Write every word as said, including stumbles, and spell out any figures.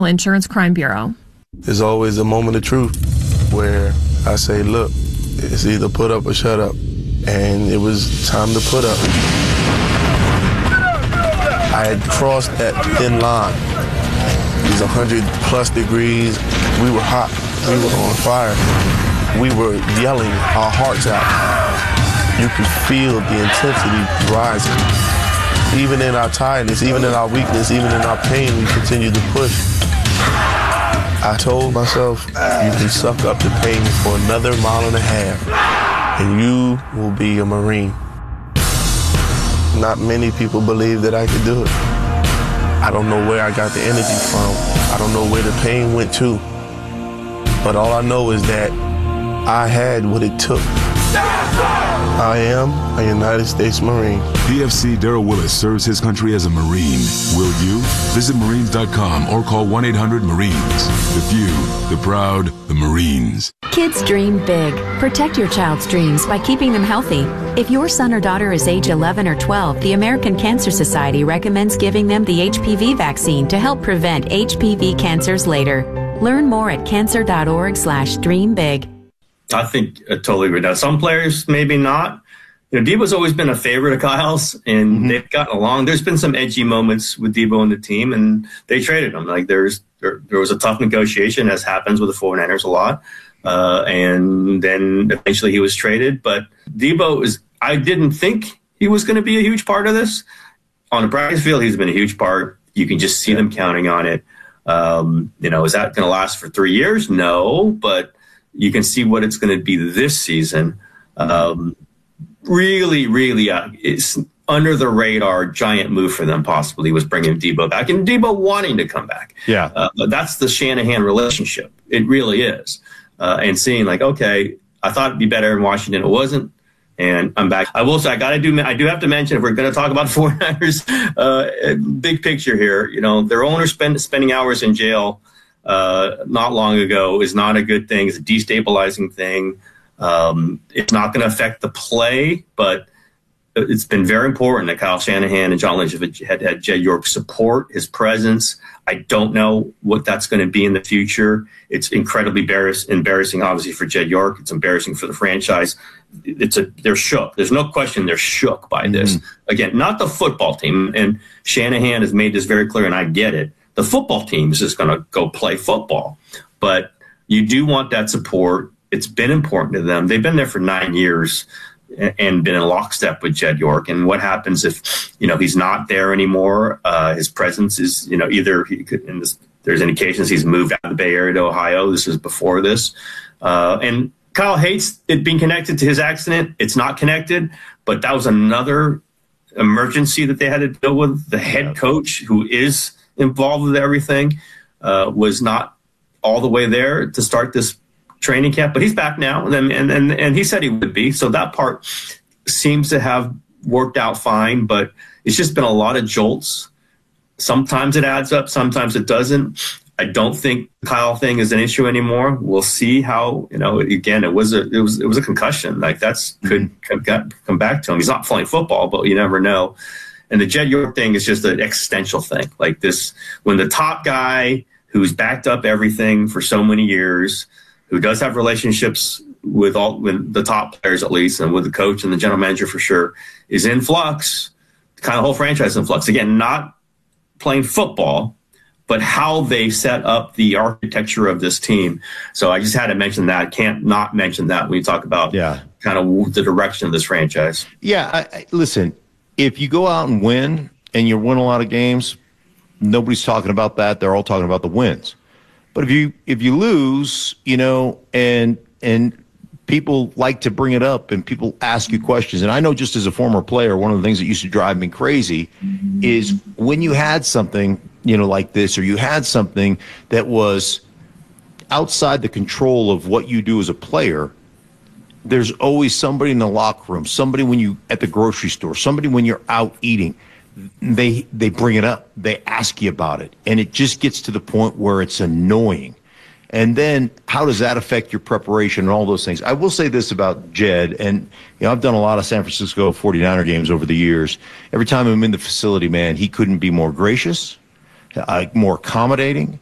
Insurance Crime Bureau. There's always a moment of truth where I say, look, it's either put up or shut up. And it was time to put up. I had crossed that thin line. It was one hundred plus degrees. We were hot. We were on fire. We were yelling our hearts out. You could feel the intensity rising. Even in our tiredness, even in our weakness, even in our pain, we continued to push. I told myself, you can suck up the pain for another mile and a half, and you will be a Marine. Not many people believe that I could do it. I don't know where I got the energy from. I don't know where the pain went to. But all I know is that I had what it took. I am a United States Marine. P F C Darrell Willis serves his country as a Marine. Will you? Visit Marines dot com or call one eight hundred Marines. The few, the proud, the Marines. Kids dream big. Protect your child's dreams by keeping them healthy. If your son or daughter is age eleven or twelve, the American Cancer Society recommends giving them the H P V vaccine to help prevent H P V cancers later. Learn more at cancer dot org slash dream big. I think I totally agree. Now, some players, maybe not. You know, Debo's always been a favorite of Kyle's, and mm-hmm. they've gotten along. There's been some edgy moments with Debo and the team, and they traded him. Like there's there, there was a tough negotiation, as happens with the forty-niners a lot, uh, and then eventually he was traded. But Debo is. I didn't think he was going to be a huge part of this. On the practice field, he's been a huge part. You can just see yeah. them counting on it. Um, you know, is that going to last for three years? No, but you can see what it's going to be this season. Um, really, really, uh, it's under the radar giant move for them. Possibly was bringing Debo back, and Debo wanting to come back. Yeah, uh, but that's the Shanahan relationship. It really is. Uh, and seeing like, okay, I thought it'd be better in Washington. It wasn't. And I'm back. I will say I got to do. I do have to mention if we're going to talk about forty-niners, uh, big picture here. You know, their owner spend, spending hours in jail uh, not long ago is not a good thing. It's a destabilizing thing. Um, it's not going to affect the play, but it's been very important that Kyle Shanahan and John Lynch have had, had Jed York support his presence. I don't know what that's going to be in the future. It's incredibly embarrassing, obviously, for Jed York. It's embarrassing for the franchise. It's a they're shook. There's no question they're shook by this. Mm-hmm. Again, not the football team. And Shanahan has made this very clear, and I get it. The football team is just going to go play football. But you do want that support. It's been important to them. They've been there for nine years and been in lockstep with Jed York. And what happens if, you know, he's not there anymore? Uh, his presence is, you know, either he could, in this, there's indications he's moved out of the Bay Area to Ohio. This is before this. Uh, and Kyle hates it being connected to his accident. It's not connected, but that was another emergency that they had to deal with. The head coach, who is involved with everything, uh, was not all the way there to start this training camp, but he's back now, and, and and and he said he would be. So that part seems to have worked out fine, but it's just been a lot of jolts. Sometimes it adds up, sometimes it doesn't. I don't think the Kyle thing is an issue anymore. We'll see how, you know, again, it was a it was it was a concussion. Like that's could come, come back to him. He's not playing football, but you never know. And the Jed York thing is just an existential thing. Like this, when the top guy who's backed up everything for so many years, who does have relationships with all with the top players at least, and with the coach and the general manager for sure, is in flux. Kind of whole franchise in flux. Again, not playing football, but how they set up the architecture of this team. So I just had to mention that. Can't not mention that when you talk about yeah. kind of the direction of this franchise. Yeah, I, I, listen, if you go out and win and you win a lot of games, nobody's talking about that. They're all talking about the wins. But if you if you lose, you know, and and people like to bring it up and people ask you questions. And I know just as a former player, one of the things that used to drive me crazy is when you had something, you know, like this, or you had something that was outside the control of what you do as a player, there's always somebody in the locker room, somebody when you at the grocery store, somebody when you're out eating. They they bring it up. They ask you about it. And it just gets to the point where it's annoying. And then how does that affect your preparation and all those things? I will say this about Jed, and you know, I've done a lot of San Francisco forty-niner games over the years. Every time I'm in the facility, man, he couldn't be more gracious, uh, more accommodating.